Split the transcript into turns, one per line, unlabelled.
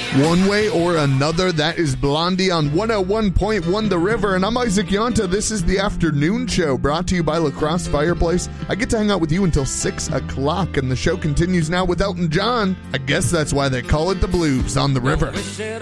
One way or another, that is Blondie on 101.1 The River. And I'm Isaac Yonta. This is the afternoon show brought to you by La Crosse Fireplace. I get to hang out with you until 6 o'clock, and the show continues now with Elton John. I guess that's why they call it the blues on the river.